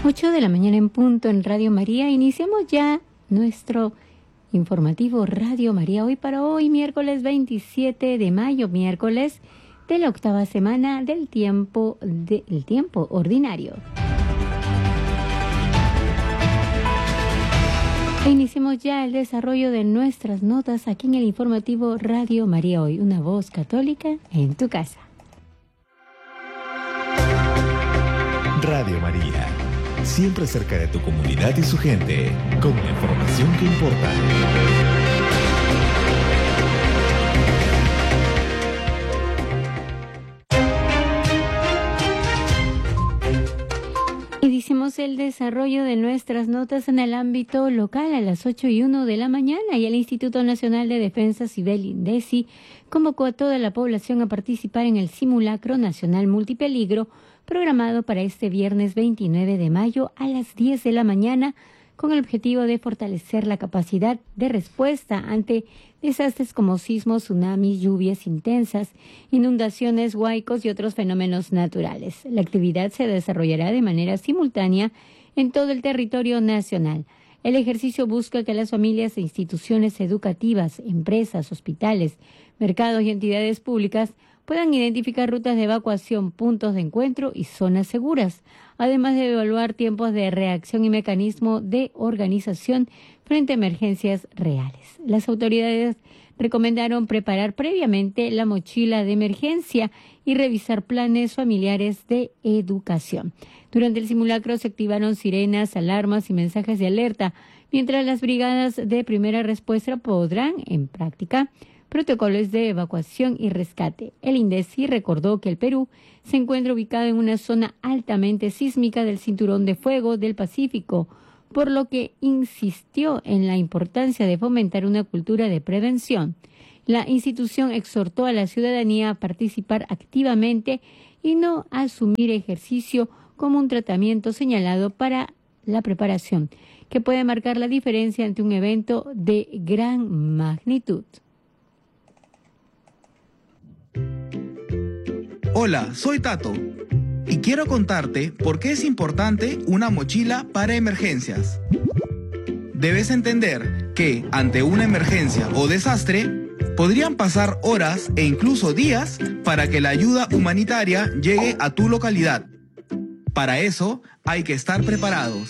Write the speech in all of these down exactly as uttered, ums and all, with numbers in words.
ocho de la mañana en punto en Radio María. Iniciamos ya nuestro informativo Radio María. Hoy para hoy, miércoles veintisiete de mayo, miércoles de la octava semana del tiempo, del tiempo ordinario. E iniciamos ya el desarrollo de nuestras notas aquí en el informativo Radio María Hoy, una voz católica en tu casa. Radio María, siempre cerca de tu comunidad y su gente, con la información que importa. Iniciamos el desarrollo de nuestras notas en el ámbito local a las ocho y uno de la mañana, y el Instituto Nacional de Defensa Civil, INDECI, convocó a toda la población a participar en el Simulacro Nacional Multipeligro, programado para este viernes veintinueve de mayo a las diez de la mañana, con el objetivo de fortalecer la capacidad de respuesta ante desastres como sismos, tsunamis, lluvias intensas, inundaciones, huaicos y otros fenómenos naturales. La actividad se desarrollará de manera simultánea en todo el territorio nacional. El ejercicio busca que las familias e instituciones educativas, empresas, hospitales, mercados y entidades públicas puedan identificar rutas de evacuación, puntos de encuentro y zonas seguras, además de evaluar tiempos de reacción y mecanismo de organización frente a emergencias reales. Las autoridades recomendaron preparar previamente la mochila de emergencia y revisar planes familiares de educación. Durante el simulacro se activaron sirenas, alarmas y mensajes de alerta, mientras las brigadas de primera respuesta podrán, en práctica, protocolos de evacuación y rescate. El INDECI recordó que el Perú se encuentra ubicado en una zona altamente sísmica del Cinturón de Fuego del Pacífico, por lo que insistió en la importancia de fomentar una cultura de prevención. La institución exhortó a la ciudadanía a participar activamente y no a asumir ejercicio como un tratamiento señalado para la preparación, que puede marcar la diferencia ante un evento de gran magnitud. Hola, soy Tato y quiero contarte por qué es importante una mochila para emergencias. Debes entender que ante una emergencia o desastre podrían pasar horas e incluso días para que la ayuda humanitaria llegue a tu localidad. Para eso hay que estar preparados.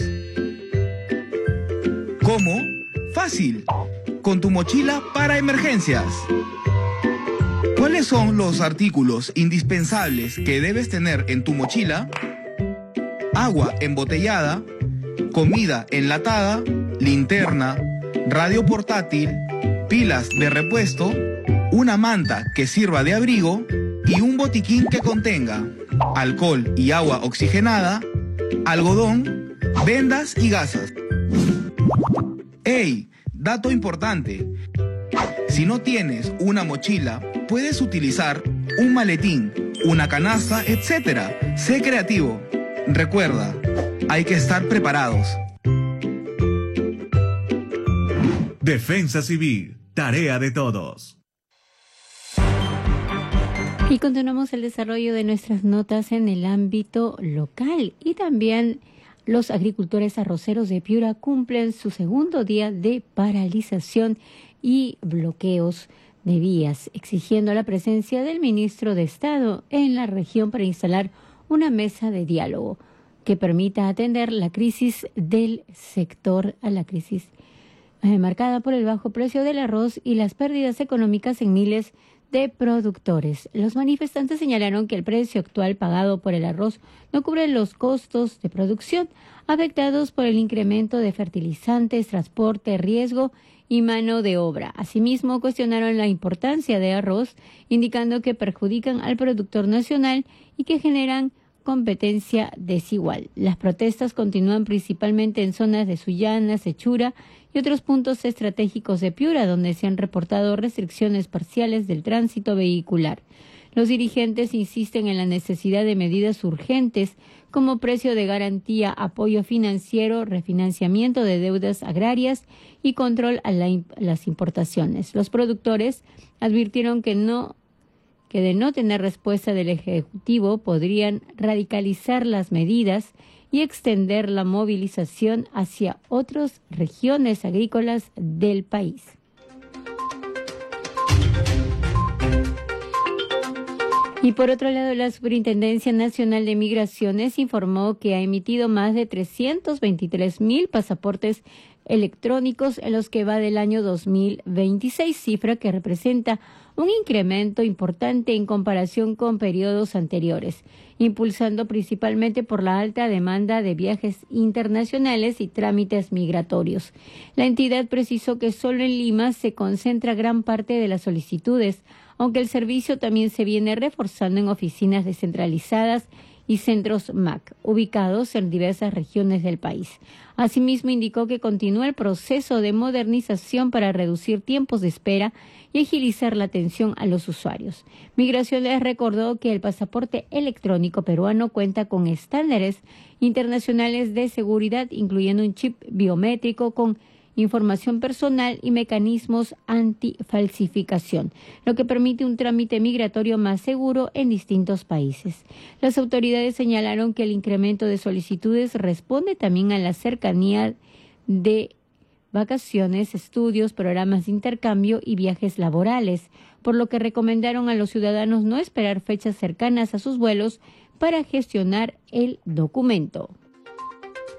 ¿Cómo? Fácil, con tu mochila para emergencias. ¿Cuáles son los artículos indispensables que debes tener en tu mochila? Agua embotellada, comida enlatada, linterna, radio portátil, pilas de repuesto, una manta que sirva de abrigo y un botiquín que contenga alcohol y agua oxigenada, algodón, vendas y gasas. ¡Ey! Dato importante. Si no tienes una mochila, puedes utilizar un maletín, una canasta, etcétera. Sé creativo. Recuerda, hay que estar preparados. Defensa Civil, tarea de todos. Y continuamos el desarrollo de nuestras notas en el ámbito local, y también los agricultores arroceros de Piura cumplen su segundo día de paralización y bloqueos de vías, exigiendo la presencia del ministro de Estado en la región para instalar una mesa de diálogo que permita atender la crisis del sector, a la crisis eh, marcada por el bajo precio del arroz y las pérdidas económicas en miles de productores. Los manifestantes señalaron que el precio actual pagado por el arroz no cubre los costos de producción afectados por el incremento de fertilizantes, transporte, riesgo y mano de obra. Asimismo, cuestionaron la importancia de arroz, indicando que perjudican al productor nacional y que generan competencia desigual. Las protestas continúan principalmente en zonas de Sullana, Sechura y otros puntos estratégicos de Piura, donde se han reportado restricciones parciales del tránsito vehicular. Los dirigentes insisten en la necesidad de medidas urgentes como precio de garantía, apoyo financiero, refinanciamiento de deudas agrarias y control a la, las importaciones. Los productores advirtieron que no que de no tener respuesta del Ejecutivo podrían radicalizar las medidas y extender la movilización hacia otras regiones agrícolas del país. Y por otro lado, la Superintendencia Nacional de Migraciones informó que ha emitido más de trescientos veintitrés mil pasaportes electrónicos en los que va del año dos mil veintiséis, cifra que representa un incremento importante en comparación con periodos anteriores, impulsando principalmente por la alta demanda de viajes internacionales y trámites migratorios. La entidad precisó que solo en Lima se concentra gran parte de las solicitudes, aunque el servicio también se viene reforzando en oficinas descentralizadas y centros M A C, ubicados en diversas regiones del país. Asimismo, indicó que continúa el proceso de modernización para reducir tiempos de espera y agilizar la atención a los usuarios. Migraciones recordó que el pasaporte electrónico peruano cuenta con estándares internacionales de seguridad, incluyendo un chip biométrico con información personal y mecanismos antifalsificación, lo que permite un trámite migratorio más seguro en distintos países. Las autoridades señalaron que el incremento de solicitudes responde también a la cercanía de vacaciones, estudios, programas de intercambio y viajes laborales, por lo que recomendaron a los ciudadanos no esperar fechas cercanas a sus vuelos para gestionar el documento.